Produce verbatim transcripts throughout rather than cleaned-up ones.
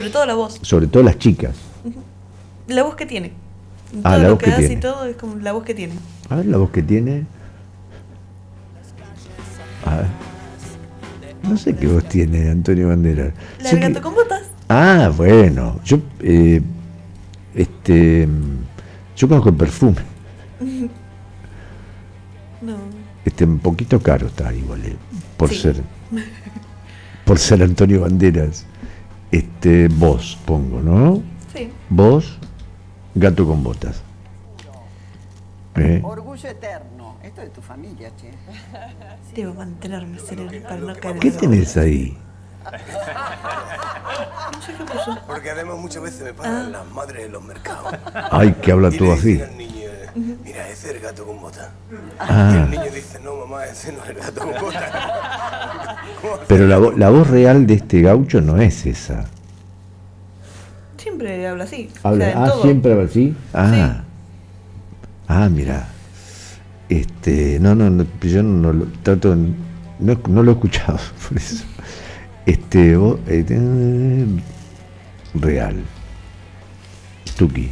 sobre todo la voz. Sobre todo las chicas. La voz que tiene. Todo Ah, la lo voz que, que hace tiene. y todo es como la voz que tiene. A ver la voz que tiene. A ver. No sé qué voz tiene Antonio Banderas. La Sé del que- gato con botas. Ah, bueno. Yo, eh, este, yo conozco el perfume. No. Este, un poquito caro está igual, eh, por Sí. ser, por ser Antonio Banderas. Este, vos pongo, ¿no? Sí. Vos, gato con botas. ¿Eh? Orgullo eterno. Esto es de tu familia, che. Debo mantenerme sereno para no caer en ¿Qué el tenés ahí? No sé qué puso. Porque además muchas veces me paran las madres de los mercados. Ay, que habla Y todo le así. dicen al niño, mira, ese es el gato con botas. Ah. Y el niño dice, no mamá, ese no es el gato con botas. ¿Cómo hace? Pero la, vo- la voz real de este gaucho no es esa. Siempre habla así. Habla, o sea, en ah, todo. siempre habla así. Ah, ah, mira. Este, no, no, no, yo no lo trato, no, no lo he escuchado, por eso. Este, vos, eh, eh, real. Tuki.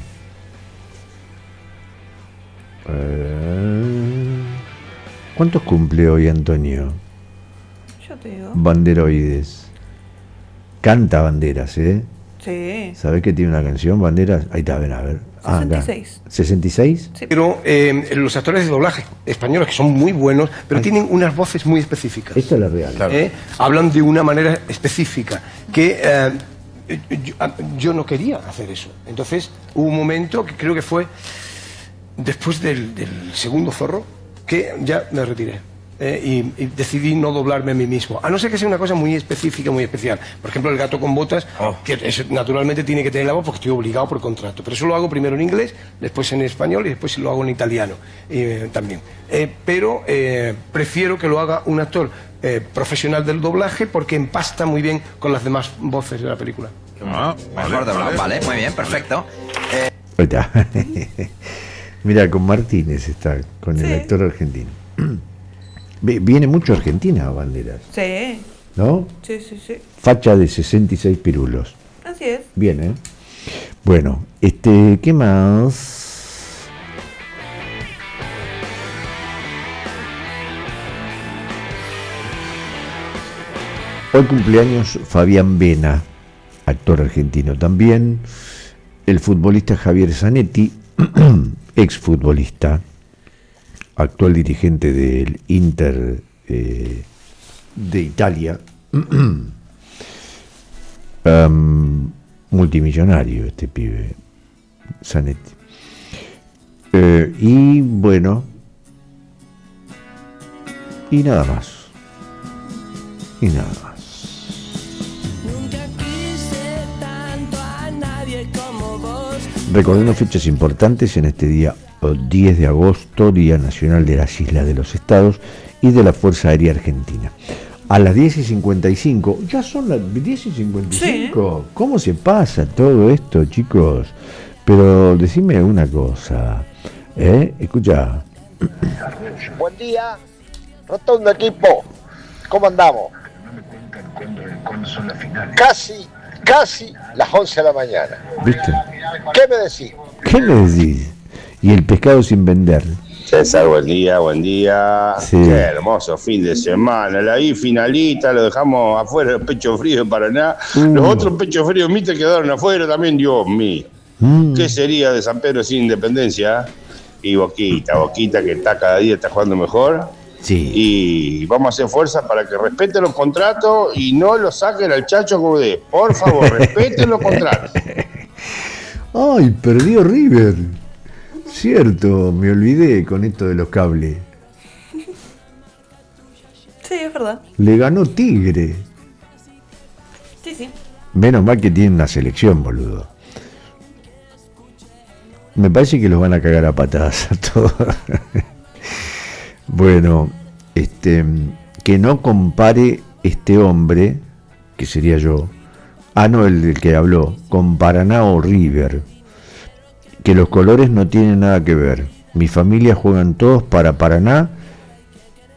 Eh, ¿Cuántos cumple hoy Antonio? Yo te digo. Banderoides. Canta Banderas, ¿eh? Sí. ¿Sabés que tiene una canción, Banderas? Ahí está, ven a ver. Ah, acá. sesenta y seis. ¿sesenta y seis? Sí. Pero eh, los actores de doblaje españoles, que son muy buenos, pero tienen unas voces muy específicas. Esta es la real. ¿eh? Hablan de una manera específica que eh, yo, yo no quería hacer eso. Entonces hubo un momento que creo que fue después del, del segundo Zorro que ya me retiré. Eh, y, y decidí no doblarme a mí mismo, a no ser que sea una cosa muy específica, muy especial. Por ejemplo, el gato con botas, que es- naturalmente tiene que tener la voz porque estoy obligado por contrato. Pero eso lo hago primero en inglés, después en español y después lo hago en italiano eh, también. Eh, pero eh, prefiero que lo haga un actor eh, profesional del doblaje porque empasta muy bien con las demás voces de la película. Ah, Mejor de vale, vale, muy bien, perfecto. Ahí está. Mira, con Martínez está, con el Sí. actor argentino. Ve- Viene mucho Argentina, Banderas, Sí. ¿no? Sí, sí, sí. Facha de sesenta y seis pirulos. Así es. Bien, ¿eh? Bueno, este, ¿qué más? Hoy cumpleaños Fabián Vena, actor argentino también. El futbolista Javier Zanetti, exfutbolista, actual dirigente del Inter eh, de Italia. Um, multimillonario este pibe, Zanetti. Eh, y bueno, y nada más. Y nada más. Nunca quise tanto a nadie como vos. Recordemos fechas importantes en este día oh, diez de agosto, Día Nacional de las Islas de los Estados y de la Fuerza Aérea Argentina. A las diez y cincuenta y cinco, ya son las diez y cincuenta y cinco. Sí. ¿Cómo se pasa todo esto, chicos? Pero decime una cosa, ¿eh? Escucha. Buen día, rotundo equipo, ¿cómo andamos? Casi, casi las once de la mañana. ¿Viste? ¿Qué me decís? ¿Qué me decís? Y el pescado sin vender. César, buen día, buen día. Sí. Qué hermoso fin de semana. La I finalista, lo dejamos afuera, los pechos fríos de Paraná. Uh. Los otros pechos fríos mites quedaron afuera también, Dios mío. Mm. ¿Qué sería de San Pedro sin independencia? Y Boquita, Boquita que está cada día está jugando mejor. Sí. Y vamos a hacer fuerza para que respeten los contratos y no lo saquen al Chacho Goudé. Por favor, respeten los contratos. Ay, perdió River. Cierto, me olvidé con esto de los cables. Sí, es verdad. Le ganó Tigre. Sí, sí. Menos mal que tiene una selección, boludo. Me parece que los van a cagar a patadas a todos. Bueno, este, que no compare este hombre, que sería yo, ah no, el del que habló, con Paraná o River, que los colores no tienen nada que ver. Mi familia juegan todos para Paraná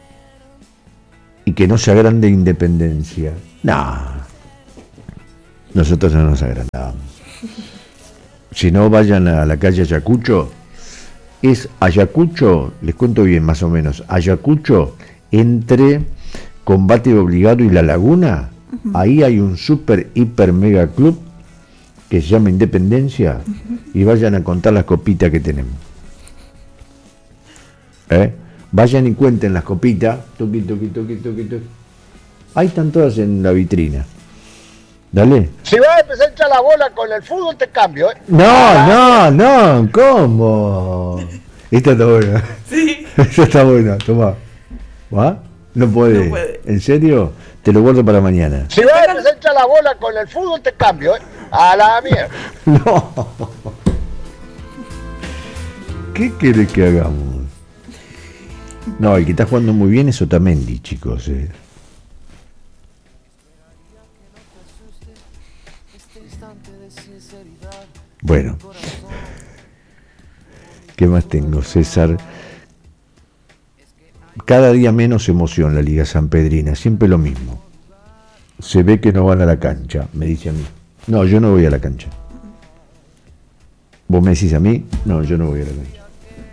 y que no se agrande Independencia. Nah. nosotros no nos agrandábamos. Si no, vayan a la calle Ayacucho. Es Ayacucho, les cuento bien más o menos, Ayacucho entre Combate Obligado y La Laguna. Uh-huh. Ahí hay un super, hiper, mega club que se llama Independencia. Uh-huh. Y vayan a contar las copitas que tenemos. ¿Eh? Vayan y cuenten las copitas. Tuqui, tuqui, tuqui, tuqui, tuqui. Ahí están todas en la vitrina. Dale. Si vas a empezar a echar la bola con el fútbol, te cambio, ¿eh? No, no, no, ¿cómo? Esta está buena. Sí. Esta está buena, toma. ¿Va? No puede. No puede. ¿En serio? Te lo guardo para mañana. Si vas a empezar a echar la bola con el fútbol, te cambio, ¿eh? A la mierda. No. ¿Qué querés que hagamos? No, el que está jugando muy bien es Otamendi, chicos. Eh. Bueno, ¿qué más tengo, César? Cada día menos emoción la Liga Sanpedrina, siempre lo mismo. Se ve que no van a la cancha, me dice a mí. No, yo no voy a la cancha. ¿Vos me decís a mí? No, yo no voy a la cancha.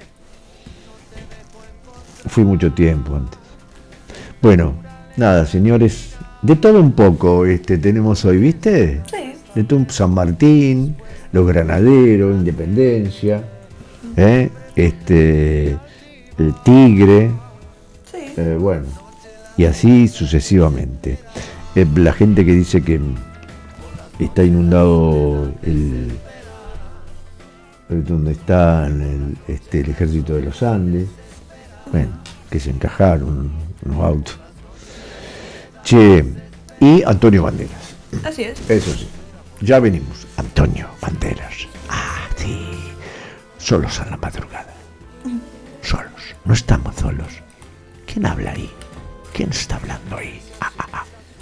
Fui mucho tiempo antes. Bueno, nada, señores, de todo un poco este tenemos hoy, ¿viste? Sí. De todo un San Martín, los Granaderos, Independencia, ¿eh? este, el Tigre, Sí. eh, bueno, y así sucesivamente. Eh, la gente que dice que está inundado el, el donde está el, este, el ejército de los Andes, bueno, que se encajaron unos autos. Che, y Antonio Banderas. Así es. Eso sí. Ya venimos. Antonio Banderas. Ah, sí. Solos a la madrugada. Solos. No estamos solos. ¿Quién habla ahí? ¿Quién está hablando ahí?